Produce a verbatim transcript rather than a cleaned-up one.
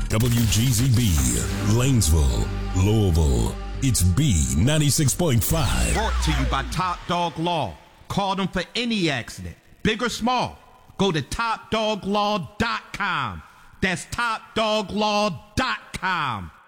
W G Z B, Lanesville, Louisville. It's B ninety-six point five. Brought to you by Top Dog Law. Call them for any accident, big or small. Go to top dog law dot com. That's top dog law dot com.